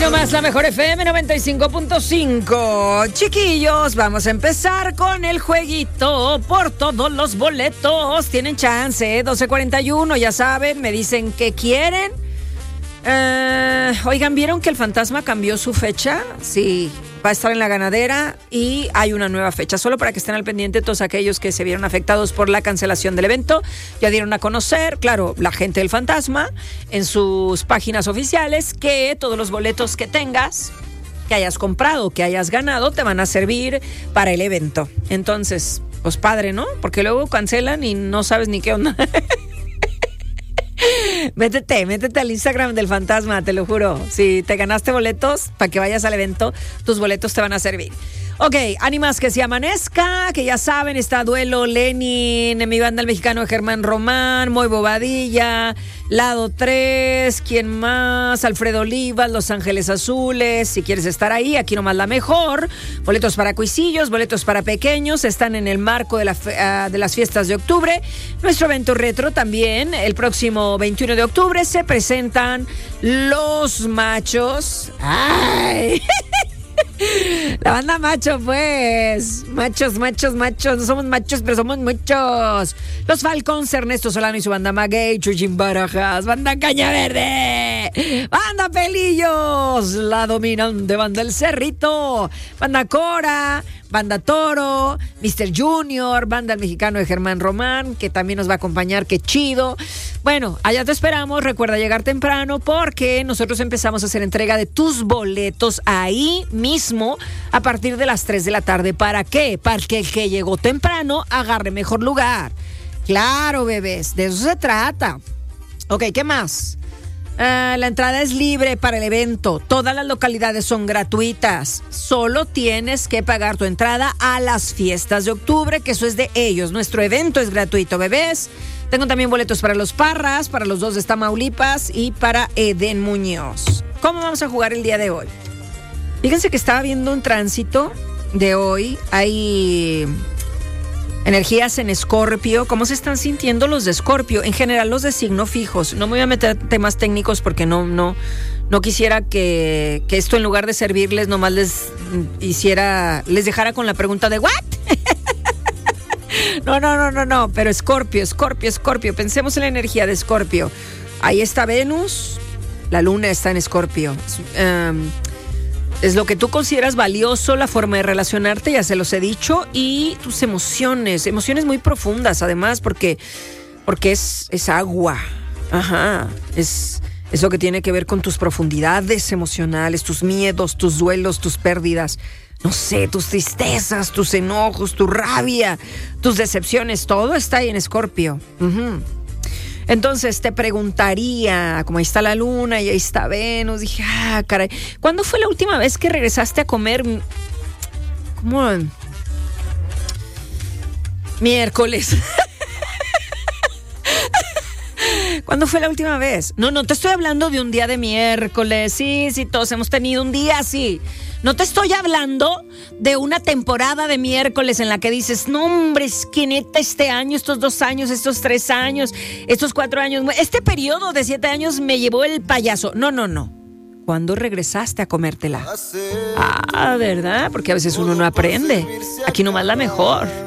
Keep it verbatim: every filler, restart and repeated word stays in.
nomás la mejor F M noventa y cinco punto cinco. Chiquillos, vamos a empezar con el jueguito por todos los boletos. Tienen chance, ¿eh? doce cuarenta y uno, ya saben, me dicen que quieren. Uh, oigan, ¿vieron que el Fantasma cambió su fecha? Sí, va a estar en la Ganadera y hay una nueva fecha. Solo para que estén al pendiente todos aquellos que se vieron afectados por la cancelación del evento. Ya dieron a conocer, claro, la gente del Fantasma en sus páginas oficiales que todos los boletos que tengas, que hayas comprado, que hayas ganado, te van a servir para el evento. Entonces, pues padre, ¿no? Porque luego cancelan y no sabes ni qué onda. Métete, métete al Instagram del Fantasma, te lo juro. Si te ganaste boletos para que vayas al evento, tus boletos te van a servir. Ok, ánimas que se amanezca, que ya saben, está Duelo, Lenin, mi banda el mexicano Germán Román, Moy Bobadilla, Lado tres, ¿quién más? Alfredo Olivas, Los Ángeles Azules. Si quieres estar ahí, aquí nomás la mejor. Boletos para cuisillos, boletos para pequeños, están en el marco de, la, uh, de las fiestas de octubre. Nuestro evento retro también, el próximo veintiuno de octubre, se presentan Los Machos. ¡Ay! La banda macho, pues. Machos, machos, machos. No somos machos, pero somos muchos. Los Falcons, Ernesto Solano y su banda Maguey, Chuchín Barajas, banda Caña Verde, banda Pelillos, la dominante banda El Cerrito, banda Cora, banda Toro, mister Junior, banda El Mexicano de Germán Román, que también nos va a acompañar, qué chido. Bueno, allá te esperamos, recuerda llegar temprano porque nosotros empezamos a hacer entrega de tus boletos ahí mismo a partir de las tres de la tarde. ¿Para qué? Para que el que llegó temprano agarre mejor lugar. Claro, bebés, de eso se trata. Ok, ¿qué más? Uh, la entrada es libre para el evento. Todas las localidades son gratuitas. Solo tienes que pagar tu entrada a las fiestas de octubre, que eso es de ellos. Nuestro evento es gratuito, bebés. Tengo también boletos para los Parras, para los dos de Tamaulipas y para Eden Muñoz. ¿Cómo vamos a jugar el día de hoy? Fíjense que estaba viendo un tránsito de hoy. Hay energías en Escorpio. ¿Cómo se están sintiendo los de Escorpio? En general los de signo fijos. No me voy a meter temas técnicos porque no, no, no quisiera que, que esto en lugar de servirles nomás les hiciera, les dejara con la pregunta de ¿what? No, no, no, no, no. Pero Escorpio, Escorpio, Escorpio. Pensemos en la energía de Escorpio. Ahí está Venus. La luna está en Escorpio. Um, Es lo que tú consideras valioso, la forma de relacionarte, ya se los he dicho, y tus emociones, emociones muy profundas además, porque, porque es, es agua, ajá, es, es lo que tiene que ver con tus profundidades emocionales, tus miedos, tus duelos, tus pérdidas, no sé, tus tristezas, tus enojos, tu rabia, tus decepciones, todo está ahí en Escorpio. Uh-huh. Entonces te preguntaría, como ahí está la luna y ahí está Venus, dije, ah, caray, ¿cuándo fue la última vez que regresaste a comer? ¿Cómo? Miércoles. ¿Cuándo fue la última vez? No, no te estoy hablando de un día de miércoles. Sí, sí, todos hemos tenido un día así. No te estoy hablando de una temporada de miércoles en la que dices, no, hombre, es que neta este año, estos dos años, estos tres años, estos cuatro años, este periodo de siete años me llevó el payaso. No, no, no. ¿Cuándo regresaste a comértela? Ah, ¿verdad? Porque a veces uno no aprende. Aquí nomás la mejor.